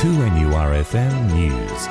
2NURFM News.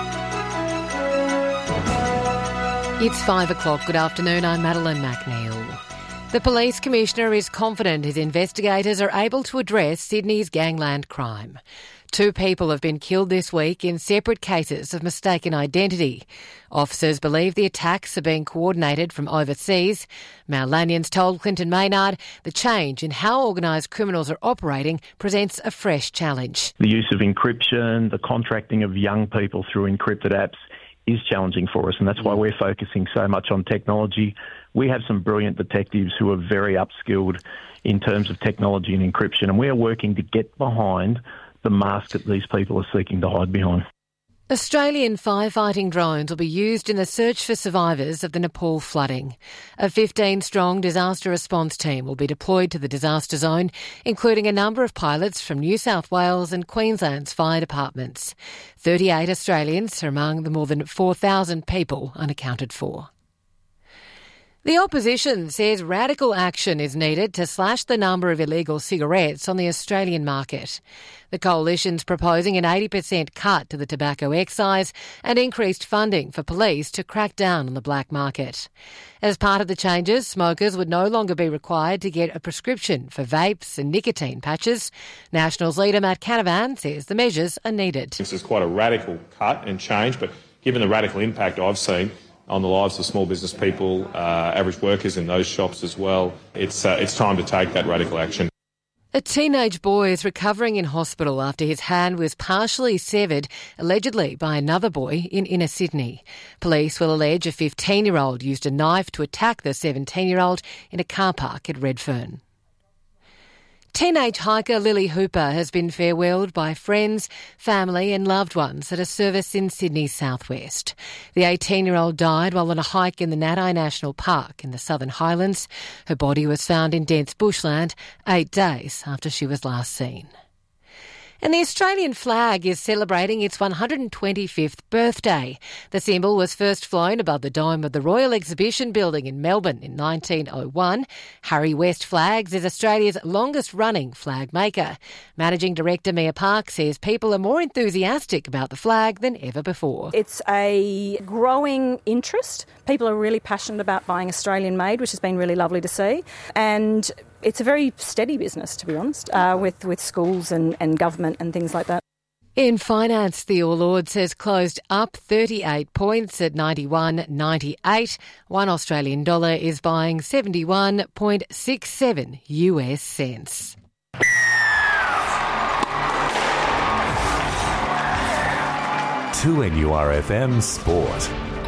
It's 5 o'clock. Good afternoon. I'm Madeline McNeil. The Police Commissioner is confident his investigators are able to address Sydney's gangland crime. 2 people have been killed this week in separate cases of mistaken identity. Officers believe the attacks are being coordinated from overseas. Mal Lanions told Clinton Maynard the change in how organised criminals are operating presents a fresh challenge. The use of encryption, the contracting of young people through encrypted apps is challenging for us, and that's why we're focusing so much on technology. We have some brilliant detectives who are very upskilled in terms of technology and encryption, and we are working to get behind the mask that these people are seeking to hide behind. Australian firefighting drones will be used in the search for survivors of the Nepal flooding. A 15-strong disaster response team will be deployed to the disaster zone, including a number of pilots from New South Wales and Queensland's fire departments. 38 Australians are among the more than 4,000 people unaccounted for. The opposition says radical action is needed to slash the number of illegal cigarettes on the Australian market. The coalition's proposing an 80% cut to the tobacco excise and increased funding for police to crack down on the black market. As part of the changes, smokers would no longer be required to get a prescription for vapes and nicotine patches. Nationals leader Matt Canavan says the measures are needed. This is quite a radical cut and change, but given the radical impact I've seen on the lives of small business people, average workers in those shops as well, it's time to take that radical action. A teenage boy is recovering in hospital after his hand was partially severed, allegedly by another boy in inner Sydney. Police will allege a 15-year-old used a knife to attack the 17-year-old in a car park at Redfern. Teenage hiker Lily Hooper has been farewelled by friends, family and loved ones at a service in Sydney's southwest. The 18-year-old died while on a hike in the Nadi National Park in the Southern Highlands. Her body was found in dense bushland 8 days after she was last seen. And the Australian flag is celebrating its 125th birthday. The symbol was first flown above the dome of the Royal Exhibition Building in Melbourne in 1901. Harry West Flags is Australia's longest-running flag maker. Managing Director Mia Park says people are more enthusiastic about the flag than ever before. It's a growing interest. People are really passionate about buying Australian-made, which has been really lovely to see. And it's a very steady business, to be honest, with schools and government and things like that. In finance, the All Ords has closed up 38 points at 91.98. One Australian dollar is buying 71.67 US cents. To NURFM Sport.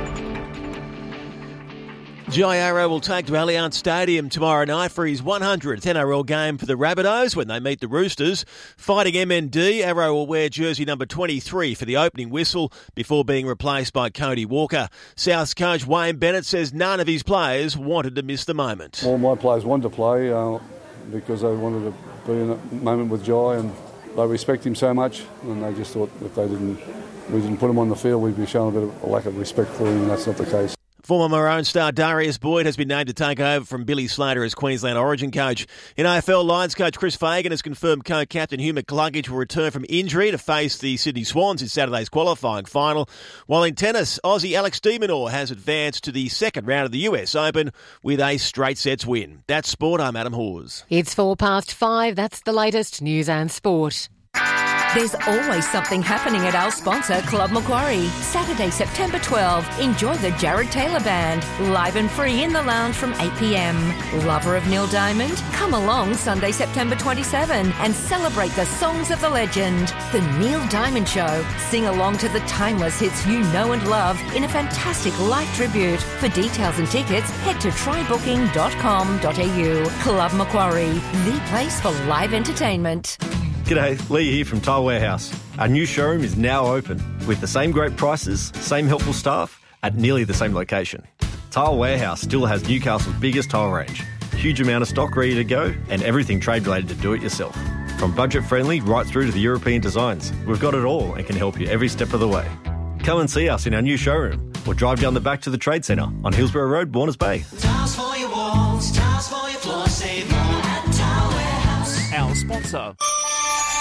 Jai Arrow will take to Allianz Stadium tomorrow night for his 100th NRL game for the Rabbitohs when they meet the Roosters. Fighting MND, Arrow will wear jersey number 23 for the opening whistle before being replaced by Cody Walker. South's coach Wayne Bennett says none of his players wanted to miss the moment. All my players wanted to play because they wanted to be in a moment with Jai, and they respect him so much, and they just thought if we didn't put him on the field, we'd be showing a bit of a lack of respect for him, and that's not the case. Former Maroon star Darius Boyd has been named to take over from Billy Slater as Queensland Origin coach. In AFL, Lions coach Chris Fagan has confirmed co-captain Hugh McCluggage will return from injury to face the Sydney Swans in Saturday's qualifying final. While in tennis, Aussie Alex de Minaur has advanced to the second round of the US Open with a straight sets win. That's sport. I'm Adam Hawes. It's 5:04. That's the latest news and sport. There's always something happening at our sponsor, Club Macquarie. Saturday, September 12, enjoy the Jared Taylor Band, live and free in the lounge from 8 p.m. Lover of Neil Diamond? Come along Sunday, September 27 and celebrate the songs of the legend. The Neil Diamond Show. Sing along to the timeless hits you know and love in a fantastic live tribute. For details and tickets, head to trybooking.com.au. Club Macquarie, the place for live entertainment. G'day, Lee here from Tile Warehouse. Our new showroom is now open with the same great prices, same helpful staff at nearly the same location. Tile Warehouse still has Newcastle's biggest tile range, huge amount of stock ready to go and everything trade related to do it yourself. From budget friendly right through to the European designs, we've got it all and can help you every step of the way. Come and see us in our new showroom or drive down the back to the Trade Centre on Hillsborough Road, Warners Bay. Tiles for your walls, tiles for your floor, save more at Tile Warehouse. Our sponsor.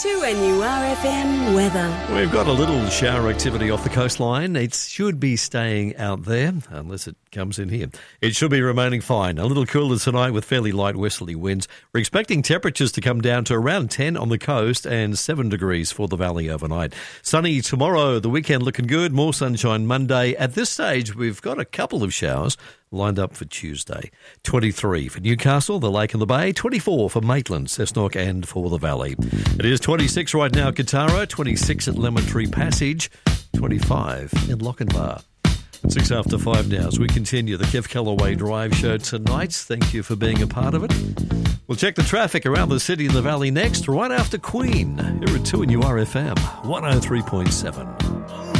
2NURFM weather. We've got a little shower activity off the coastline. It should be staying out there, unless it comes in here. It should be remaining fine. A little cooler tonight with fairly light westerly winds. We're expecting temperatures to come down to around 10 on the coast and 7 degrees for the valley overnight. Sunny tomorrow, the weekend looking good. More sunshine Monday. At this stage, we've got a couple of showers lined up for Tuesday. 23 for Newcastle, the Lake and the Bay. 24 for Maitland, Cessnock and for the Valley. It is 26 right now at Katara, 26 at Lemon Tree Passage, 25 in Lochinvar. 6 after 5 now as we continue the Kev Callaway Drive Show tonight. Thank you for being a part of it. We'll check the traffic around the city and the valley next, right after Queen. Here at 2NURFM 103.7.